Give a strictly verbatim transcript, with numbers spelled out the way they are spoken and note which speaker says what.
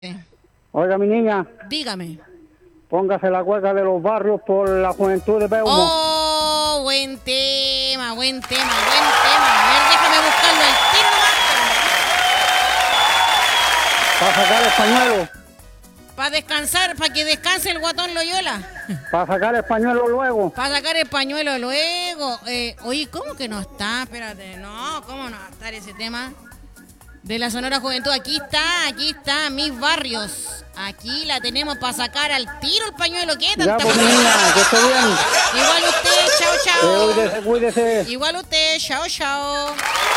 Speaker 1: Oiga, mi niña,
Speaker 2: Dígame.
Speaker 1: póngase la cueca de los barrios por la juventud de Peumo.
Speaker 2: Oh, buen tema, buen tema, buen tema. A ver, déjame buscarlo al tiro nomás.
Speaker 1: Para sacar el pañuelo.
Speaker 2: Para descansar, para que descanse el guatón Loyola.
Speaker 1: Para sacar el pañuelo luego.
Speaker 2: Para sacar el pañuelo luego. Eh, oye, ¿cómo que no está? Espérate, no, ¿cómo no va a estar ese tema? De la Sonora Juventud, aquí está, aquí está, mis barrios. Aquí la tenemos para sacar al tiro el pañuelo. ¿Qué
Speaker 1: Ya,
Speaker 2: tanta
Speaker 1: pues,
Speaker 2: cosa?
Speaker 1: niña, que esté bien.
Speaker 2: Igual usted, chao, chao.
Speaker 1: Cuídese, cuídese.
Speaker 2: Igual usted, chao, chao.